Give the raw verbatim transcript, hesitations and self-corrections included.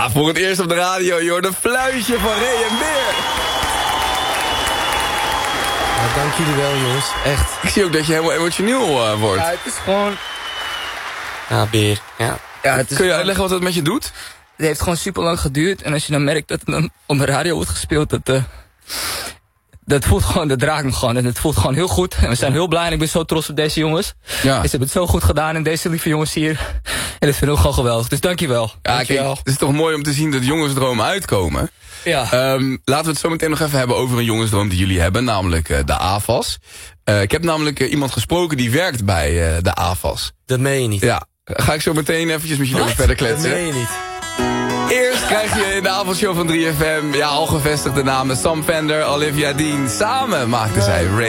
Ja, voor het eerst op de radio, joh, een fluitje van Ray en Beer. Ja, dank jullie wel, jongens. Echt. Ik zie ook dat je helemaal emotioneel uh, wordt. Ja, het is gewoon... Ja, Beer. Ja. Ja, het is Kun je gewoon... uitleggen wat het met je doet? Het heeft gewoon super lang geduurd. En als je dan merkt dat het dan op de radio wordt gespeeld, dat... Uh, dat voelt gewoon, dat raakt me gewoon. En het voelt gewoon heel goed. En we zijn heel blij en ik ben zo trots op deze jongens. Ja. Ze hebben het zo goed gedaan en deze lieve jongens hier. En dat vind ik gewoon geweldig. Dus dankjewel. Ja, Dankjewel. kijk, het is toch mooi om te zien dat jongensdromen uitkomen. Ja. Um, laten we het zo meteen nog even hebben over een jongensdroom die jullie hebben, namelijk uh, de A F A S. Uh, ik heb namelijk uh, iemand gesproken die werkt bij uh, de A F A S. Dat meen je niet. Ja, ga ik zo meteen eventjes met jullie over verder Dat kletsen. meen je niet. Eerst krijg je in de avondshow van drie F M, ja, al gevestigde namen Sam Fender, Olivia Dean. Samen maakten zij Ray